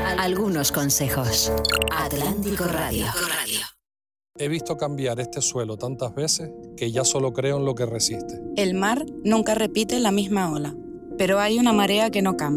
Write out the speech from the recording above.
Algunos consejos. Atlántico Radio. He visto cambiar este suelo tantas veces que ya solo creo en lo que resiste. El mar nunca repite la misma ola, pero hay una marea que no cambia.